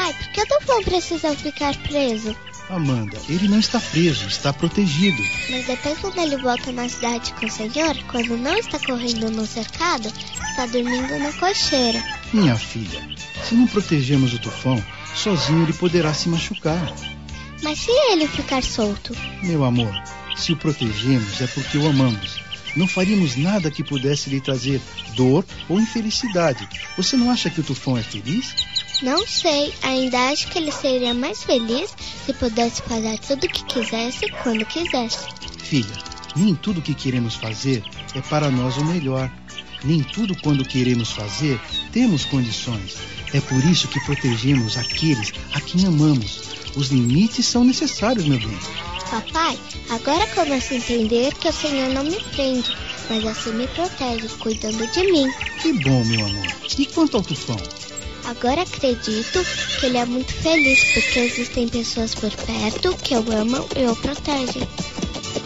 Papai, por que o Tufão precisa ficar preso? Amanda, ele não está preso, está protegido. Mas depois quando ele volta na cidade com o Senhor, quando não está correndo no cercado, está dormindo na cocheira. Minha filha, se não protegermos o Tufão, sozinho ele poderá se machucar. Mas se ele ficar solto? Meu amor, se o protegemos é porque o amamos. Não faríamos nada que pudesse lhe trazer dor ou infelicidade. Você não acha que o Tufão é feliz? Não sei, ainda acho que ele seria mais feliz se pudesse fazer tudo o que quisesse, quando quisesse. Filha, nem tudo que queremos fazer é para nós o melhor. Nem tudo quando queremos fazer temos condições. É por isso que protegemos aqueles a quem amamos. Os limites são necessários, meu bem. Papai, agora começo a entender que o Senhor não me prende, mas assim me protege, cuidando de mim. Que bom, meu amor. E quanto ao Tufão? Agora acredito que ele é muito feliz, porque existem pessoas por perto que o amam e o protegem.